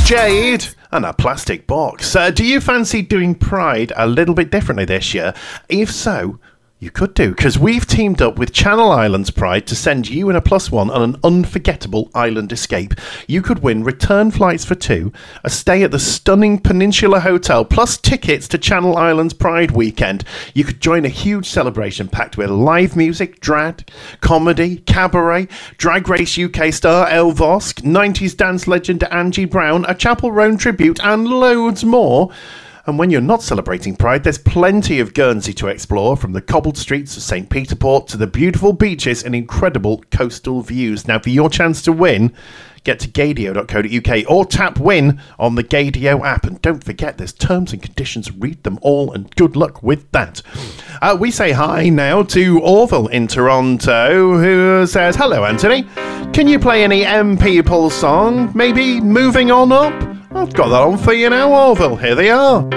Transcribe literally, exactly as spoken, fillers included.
Jade and a plastic box. Uh, do you fancy doing Pride a little bit differently this year? If so, you could do, because we've teamed up with Channel Islands Pride to send you and a plus one on an unforgettable island escape. You could win return flights for two, a stay at the stunning Peninsula Hotel, plus tickets to Channel Islands Pride weekend. You could join a huge celebration packed with live music, drag, comedy, cabaret, Drag Race U K star Elle Vosk, nineties dance legend Angie Brown, a Chapel Roan tribute, and loads more. And when you're not celebrating Pride, there's plenty of Guernsey to explore, from the cobbled streets of Saint Peter Port to the beautiful beaches and incredible coastal views. Now, for your chance to win, get to gaydio dot co dot uk or tap win on the Gaydio app. And don't forget, there's terms and conditions. Read them all, and good luck with that. Uh, we say hi now to Orville in Toronto, who says, "Hello, Anthony. Can you play any M People song? Maybe Moving On Up? I've got that on for you now, Orville. Here they are."